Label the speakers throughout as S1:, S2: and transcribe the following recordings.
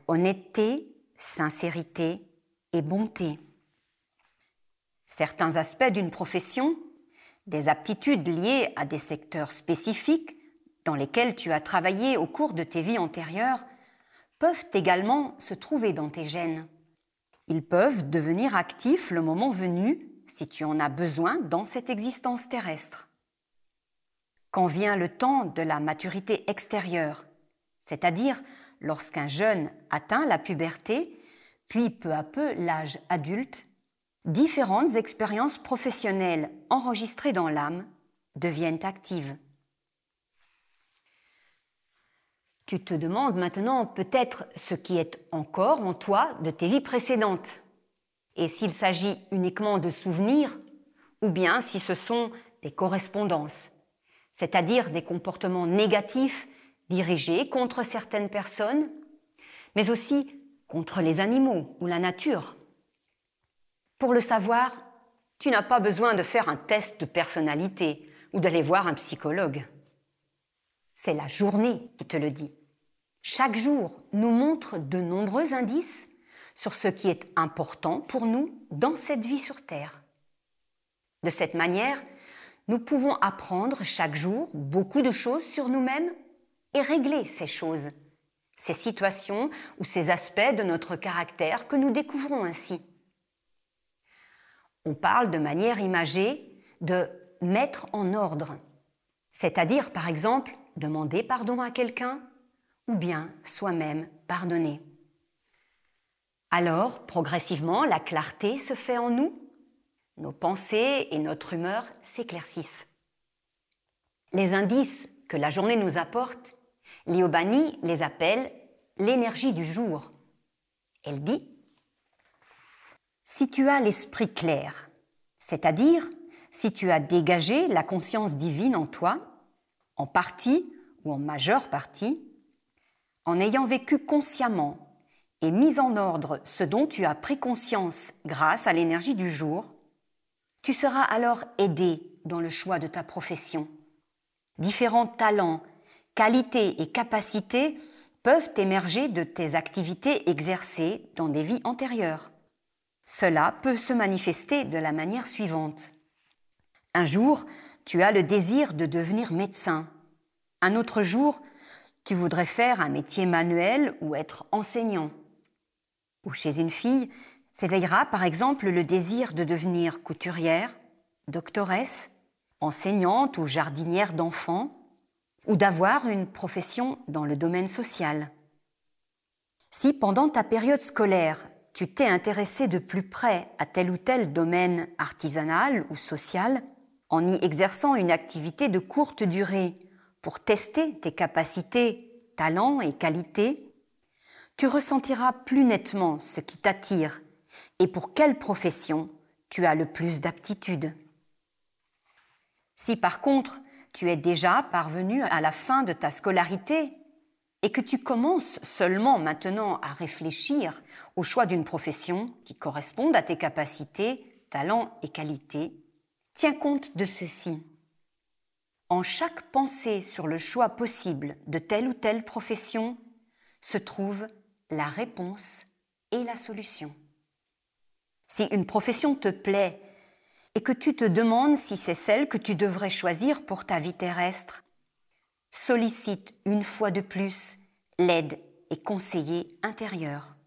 S1: honnêteté, sincérité et bonté. Certains aspects d'une profession, des aptitudes liées à des secteurs spécifiques dans lesquels tu as travaillé au cours de tes vies antérieures, peuvent également se trouver dans tes gènes. Ils peuvent devenir actifs le moment venu si tu en as besoin dans cette existence terrestre. Quand vient le temps de la maturité extérieure, c'est-à-dire lorsqu'un jeune atteint la puberté, puis peu à peu l'âge adulte, différentes expériences professionnelles enregistrées dans l'âme deviennent actives. Tu te demandes maintenant peut-être ce qui est encore en toi de tes vies précédentes, et s'il s'agit uniquement de souvenirs, ou bien si ce sont des correspondances, c'est-à-dire des comportements négatifs dirigés contre certaines personnes, mais aussi contre les animaux ou la nature. Pour le savoir, tu n'as pas besoin de faire un test de personnalité ou d'aller voir un psychologue. C'est la journée qui te le dit. Chaque jour nous montre de nombreux indices sur ce qui est important pour nous dans cette vie sur Terre. De cette manière, nous pouvons apprendre chaque jour beaucoup de choses sur nous-mêmes et régler ces choses, ces situations ou ces aspects de notre caractère que nous découvrons ainsi. On parle de manière imagée de mettre en ordre, c'est-à-dire par exemple demander pardon à quelqu'un ou bien soi-même pardonner. Alors, progressivement, la clarté se fait en nous, nos pensées et notre humeur s'éclaircissent. Les indices que la journée nous apporte, Liobani les appelle l'énergie du jour. Elle dit « Si tu as l'esprit clair, c'est-à-dire si tu as dégagé la conscience divine en toi, en partie ou en majeure partie, en ayant vécu consciemment et mis en ordre ce dont tu as pris conscience grâce à l'énergie du jour, tu seras alors aidé dans le choix de ta profession. Différents talents, qualités et capacités peuvent émerger de tes activités exercées dans des vies antérieures. Cela peut se manifester de la manière suivante. Un jour, tu as le désir de devenir médecin. Un autre jour, tu voudrais faire un métier manuel ou être enseignant. Ou chez une fille, s'éveillera par exemple le désir de devenir couturière, doctoresse, enseignante ou jardinière d'enfants, ou d'avoir une profession dans le domaine social. Si pendant ta période scolaire, tu t'es intéressé de plus près à tel ou tel domaine artisanal ou social, en y exerçant une activité de courte durée pour tester tes capacités, talents et qualités, tu ressentiras plus nettement ce qui t'attire et pour quelle profession tu as le plus d'aptitude. Si par contre, tu es déjà parvenu à la fin de ta scolarité et que tu commences seulement maintenant à réfléchir au choix d'une profession qui corresponde à tes capacités, talents et qualités, tiens compte de ceci. En chaque pensée sur le choix possible de telle ou telle profession se trouve la réponse et la solution. Si une profession te plaît et que tu te demandes si c'est celle que tu devrais choisir pour ta vie terrestre, sollicite une fois de plus l'aide et conseiller intérieur.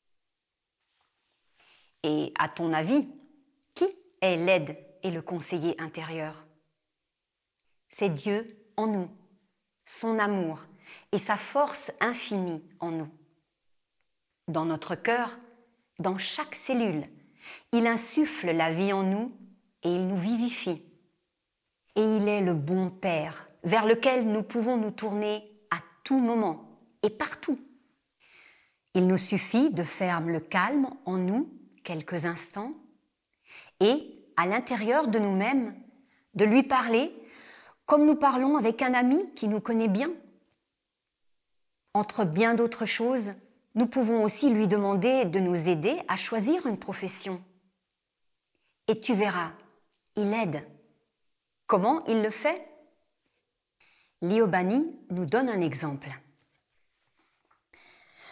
S1: Et à ton avis, qui est l'aide et le conseiller intérieur ? C'est Dieu en nous, son amour et sa force infinie en nous. Dans notre cœur, dans chaque cellule, il insuffle la vie en nous et il nous vivifie. Et il est le bon Père vers lequel nous pouvons nous tourner à tout moment et partout. Il nous suffit de faire le calme en nous quelques instants et, à l'intérieur de nous-mêmes, de lui parler comme nous parlons avec un ami qui nous connaît bien. Entre bien d'autres choses, nous pouvons aussi lui demander de nous aider à choisir une profession. Et tu verras, il aide. Comment il le fait ? Liobani nous donne un exemple.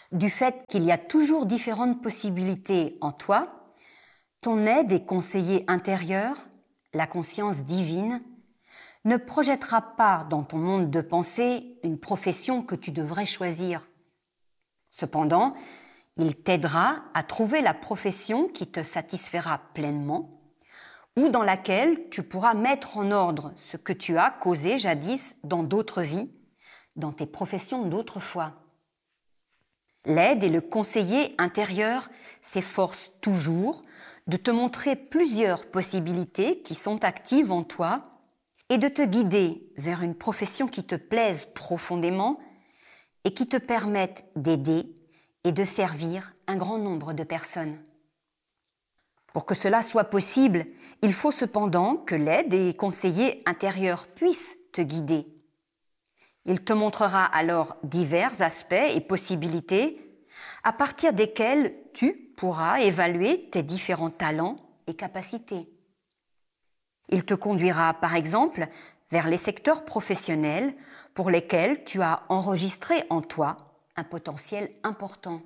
S1: du fait qu'il y a toujours différentes possibilités en toi, ton aide et conseiller intérieur, la conscience divine, ne projettera pas dans ton monde de pensée une profession que tu devrais choisir. Cependant, il t'aidera à trouver la profession qui te satisfera pleinement ou dans laquelle tu pourras mettre en ordre ce que tu as causé jadis dans d'autres vies, dans tes professions d'autrefois. L'aide et le conseiller intérieur s'efforcent toujours de te montrer plusieurs possibilités qui sont actives en toi et de te guider vers une profession qui te plaise profondément et qui te permette d'aider et de servir un grand nombre de personnes. Pour que cela soit possible, il faut cependant que l'aide et conseiller intérieur puissent te guider. Il te montrera alors divers aspects et possibilités à partir desquels tu pourras évaluer tes différents talents et capacités. Il te conduira par exemple vers les secteurs professionnels pour lesquels tu as enregistré en toi un potentiel important.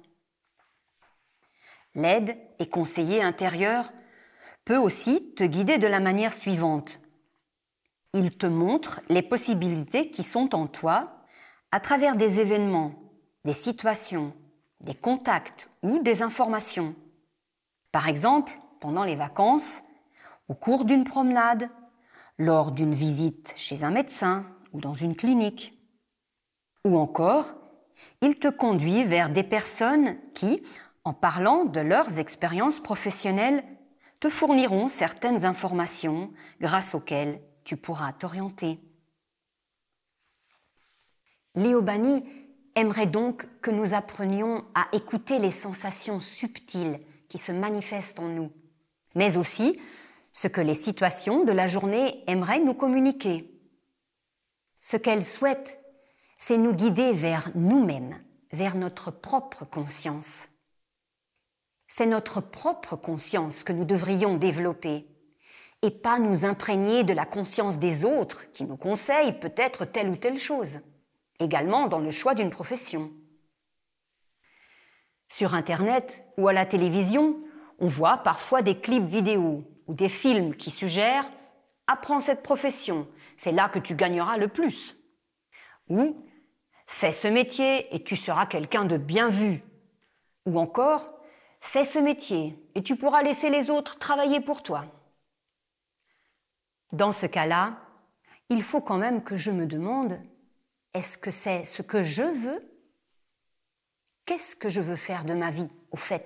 S1: L'aide et conseiller intérieur peut aussi te guider de la manière suivante. Il te montre les possibilités qui sont en toi à travers des événements, des situations, des contacts ou des informations. Par exemple, pendant les vacances, au cours d'une promenade, lors d'une visite chez un médecin ou dans une clinique. Ou encore, il te conduit vers des personnes qui, en parlant de leurs expériences professionnelles, te fourniront certaines informations grâce auxquelles tu pourras t'orienter. Léo Bani aimerait donc que nous apprenions à écouter les sensations subtiles qui se manifestent en nous, mais aussi ce que les situations de la journée aimeraient nous communiquer. Ce qu'elles souhaitent, c'est nous guider vers nous-mêmes, vers notre propre conscience. C'est notre propre conscience que nous devrions développer et pas nous imprégner de la conscience des autres qui nous conseillent peut-être telle ou telle chose, également dans le choix d'une profession. Sur Internet ou à la télévision, on voit parfois des clips vidéo ou des films qui suggèrent « Apprends cette profession, c'est là que tu gagneras le plus » ou « Fais ce métier et tu seras quelqu'un de bien vu » ou encore « Fais ce métier et tu pourras laisser les autres travailler pour toi. » Dans ce cas-là, il faut quand même que je me demande, est-ce que c'est ce que je veux ? Qu'est-ce que je veux faire de ma vie, au fait ?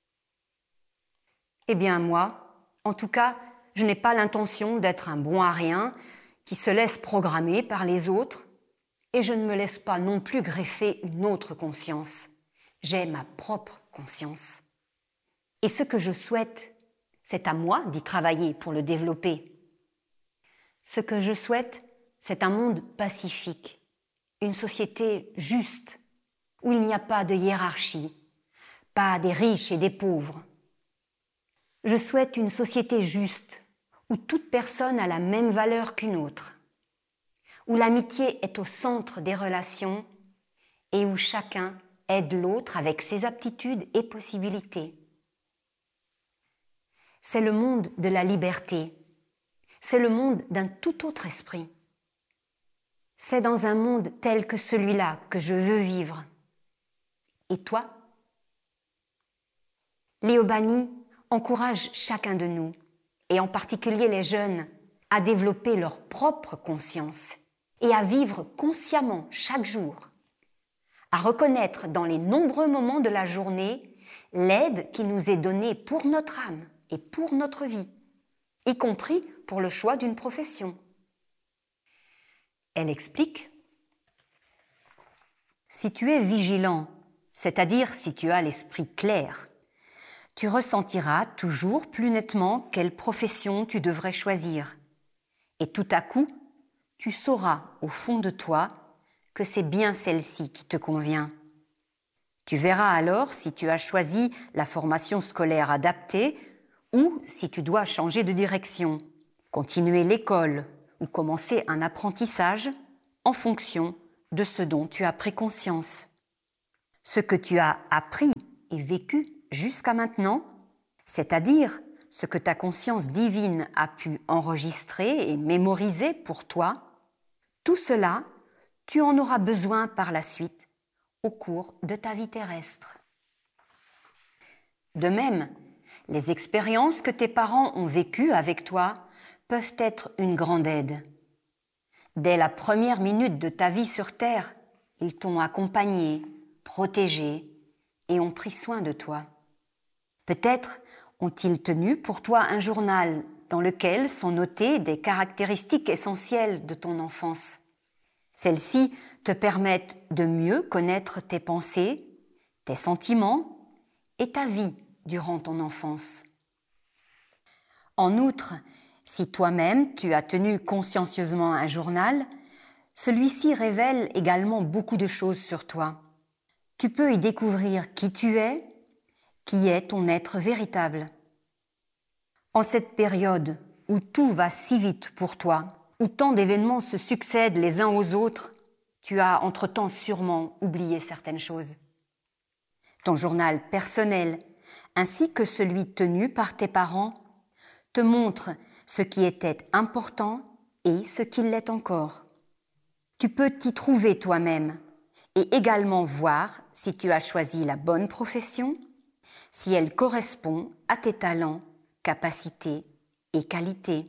S1: Eh bien moi, en tout cas, je n'ai pas l'intention d'être un bon à rien qui se laisse programmer par les autres et je ne me laisse pas non plus greffer une autre conscience. J'ai ma propre conscience. Et ce que je souhaite, c'est à moi d'y travailler pour le développer. Ce que je souhaite, c'est un monde pacifique, une société juste, où il n'y a pas de hiérarchie, pas des riches et des pauvres. Je souhaite une société juste, où toute personne a la même valeur qu'une autre, où l'amitié est au centre des relations et où chacun aide l'autre avec ses aptitudes et possibilités. C'est le monde de la liberté, c'est le monde d'un tout autre esprit. C'est dans un monde tel que celui-là que je veux vivre. Et toi ? Léo Bani encourage chacun de nous, et en particulier les jeunes, à développer leur propre conscience et à vivre consciemment chaque jour, à reconnaître dans les nombreux moments de la journée l'aide qui nous est donnée pour notre âme et pour notre vie, y compris pour le choix d'une profession. Elle explique : si tu es vigilant, c'est-à-dire si tu as l'esprit clair, tu ressentiras toujours plus nettement quelle profession tu devrais choisir. Et tout à coup, tu sauras au fond de toi que c'est bien celle-ci qui te convient. Tu verras alors si tu as choisi la formation scolaire adaptée ou si tu dois changer de direction, continuer l'école ou commencer un apprentissage en fonction de ce dont tu as pris conscience. ce que tu as appris et vécu jusqu'à maintenant, c'est-à-dire ce que ta conscience divine a pu enregistrer et mémoriser pour toi, tout cela, tu en auras besoin par la suite au cours de ta vie terrestre. De même, les expériences que tes parents ont vécues avec toi peuvent être une grande aide. Dès la première minute de ta vie sur Terre, ils t'ont accompagné, protégé et ont pris soin de toi. Peut-être ont-ils tenu pour toi un journal dans lequel sont notées des caractéristiques essentielles de ton enfance. Celles-ci te permettent de mieux connaître tes pensées, tes sentiments et ta vie durant ton enfance. En outre, si toi-même tu as tenu consciencieusement un journal, celui-ci révèle également beaucoup de choses sur toi. Tu peux y découvrir qui tu es, qui est ton être véritable. En cette période où tout va si vite pour toi, où tant d'événements se succèdent les uns aux autres, tu as entre-temps sûrement oublié certaines choses. Ton journal personnel, ainsi que celui tenu par tes parents, te montre ce qui était important et ce qui l'est encore. Tu peux t'y trouver toi-même et également voir si tu as choisi la bonne profession, si elle correspond à tes talents, capacités et qualités.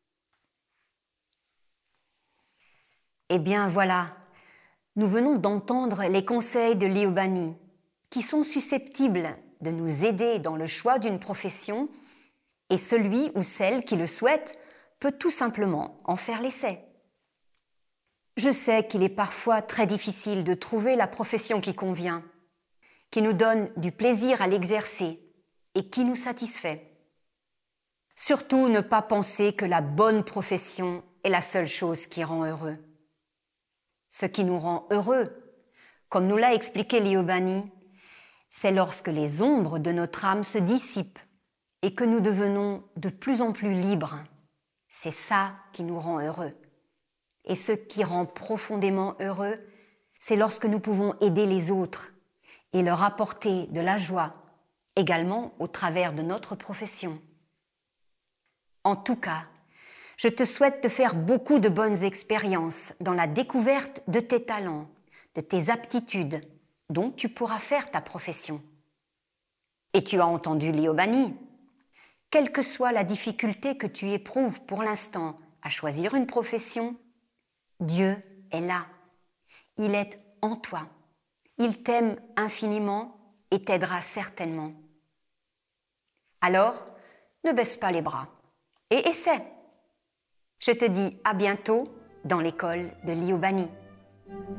S1: Eh bien voilà, nous venons d'entendre les conseils de Liobani, qui sont susceptibles de nous aider dans le choix d'une profession, et celui ou celle qui le souhaite peut tout simplement en faire l'essai. Je sais qu'il est parfois très difficile de trouver la profession qui convient, qui nous donne du plaisir à l'exercer et qui nous satisfait. Surtout ne pas penser que la bonne profession est la seule chose qui rend heureux. Ce qui nous rend heureux, comme nous l'a expliqué Liobani, c'est lorsque les ombres de notre âme se dissipent et que nous devenons de plus en plus libres. C'est ça qui nous rend heureux. Et ce qui rend profondément heureux, c'est lorsque nous pouvons aider les autres et leur apporter de la joie, également au travers de notre profession. En tout cas, je te souhaite de faire beaucoup de bonnes expériences dans la découverte de tes talents, de tes aptitudes, dont tu pourras faire ta profession. Et tu as entendu Liobani. Quelle que soit la difficulté que tu éprouves pour l'instant à choisir une profession, Dieu est là. Il est en toi. Il t'aime infiniment et t'aidera certainement. Alors, ne baisse pas les bras et essaie. Je te dis à bientôt dans l'école de Liobani.